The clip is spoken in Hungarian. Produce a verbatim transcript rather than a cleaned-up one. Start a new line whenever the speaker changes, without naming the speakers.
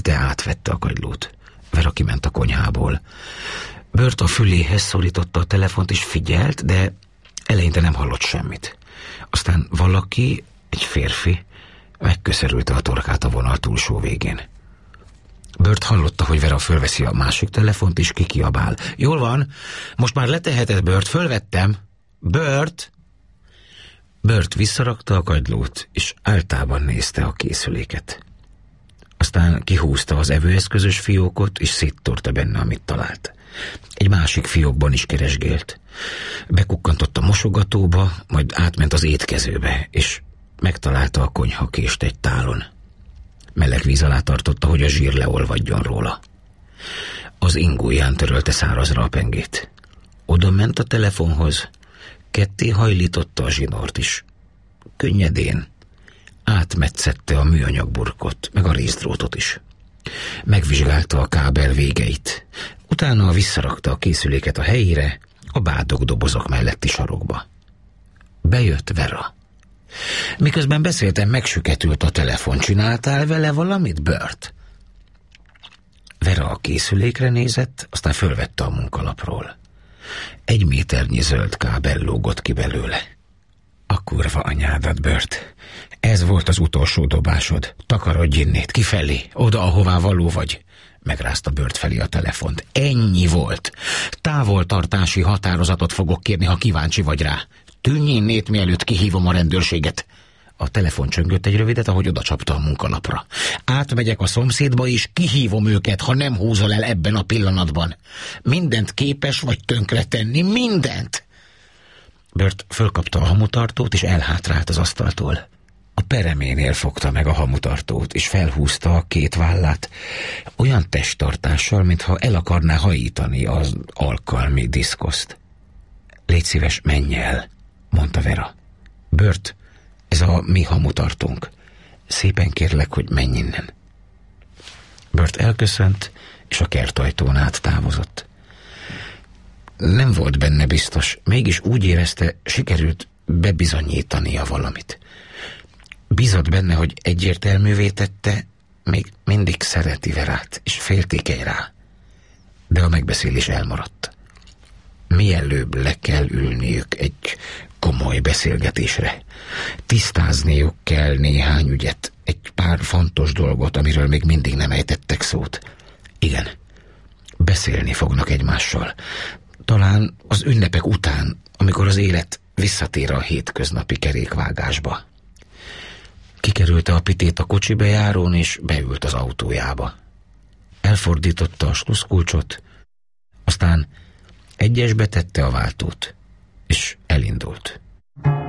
de átvette a kagylót. Vera kiment a konyhából. Burt a füléhez szorította a telefont és figyelt, de eleinte nem hallott semmit. Aztán valaki, egy férfi, megköszörülte a torkát a vonal túlsó végén. Burt hallotta, hogy Vera fölveszi a másik telefont, és kikiabál. Jól van, most már leteheted, Burt, fölvettem. Burt! Burt visszarakta a kagylót, és áltában nézte a készüléket. Aztán kihúzta az evőeszközös fiókot, és széttörte benne, amit talált. Egy másik fiókban is keresgélt. Bekukkantott a mosogatóba, majd átment az étkezőbe, és megtalálta a konyhakést egy tálon. Meleg víz alá tartotta, hogy a zsír leolvadjon róla. Az ingóján törölte szárazra a pengét. Oda ment a telefonhoz, ketté hajlította a zsinort is. Könnyedén átmetszette a műanyag burkot, meg a részdrótot is. Megvizsgálta a kábel végeit. Utána visszarakta a készüléket a helyére, a bádog dobozok melletti sarokba. Bejött Vera. Miközben beszéltem, megsüketült a telefon. Csináltál vele valamit, Burt? Vera a készülékre nézett, aztán fölvette a munkalapról. Egy méternyi zöld kábel lógott ki belőle. A kurva anyádat, Burt. Ez volt az utolsó dobásod. Takarodj innét, kifelé, oda, ahová való vagy. Megrázta Burt felé a telefont. Ennyi volt. Távoltartási határozatot fogok kérni, ha kíváncsi vagy rá. Tűnj innét, mielőtt kihívom a rendőrséget. A telefon csöngött egy rövidet, ahogy odacsapta a munkalapra. Átmegyek a szomszédba, és kihívom őket, ha nem húzol el ebben a pillanatban. Mindent képes vagy tönkretenni, mindent! Burt fölkapta a hamutartót, és elhátrált az asztaltól. A pereménél fogta meg a hamutartót, és felhúzta a két vállát, olyan testtartással, mintha el akarná hajítani az alkalmi diszkoszt. Légy szíves, menj el, mondta Vera. Burt, ez a mi hamutartónk. Szépen kérlek, hogy menj innen. Burt elköszönt, és a kertajtón át távozott. Nem volt benne biztos, mégis úgy érezte, sikerült bebizonyítania valamit. Bízott benne, hogy egyértelművé tette, még mindig szereti Verát, és féltékeny rá. De a megbeszélés elmaradt. Mielőbb le kell ülniük egy komoly beszélgetésre. Tisztázniuk kell néhány ügyet, egy pár fontos dolgot, amiről még mindig nem ejtettek szót. Igen, beszélni fognak egymással. Talán az ünnepek után, amikor az élet visszatér a hétköznapi kerékvágásba. Kikerülte a pitét a kocsi bejárón, és beült az autójába. Elfordította a sluszkulcsot, aztán egyesbe tette a váltót, és elindult.